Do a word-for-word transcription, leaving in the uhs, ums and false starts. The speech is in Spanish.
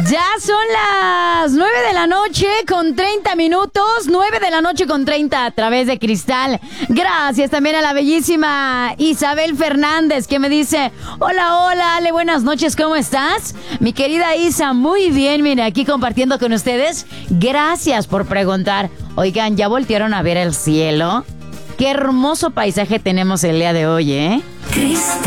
Ya son las nueve de la noche con treinta minutos, nueve de la noche con treinta a través de Cristal. Gracias también a la bellísima Isabel Fernández que me dice, hola, hola, Ale, buenas noches, ¿cómo estás? Mi querida Isa, muy bien, mire, aquí compartiendo con ustedes. Gracias por preguntar. Oigan, ¿ya voltearon a ver el cielo? Qué hermoso paisaje tenemos el día de hoy, ¿eh? Cristal.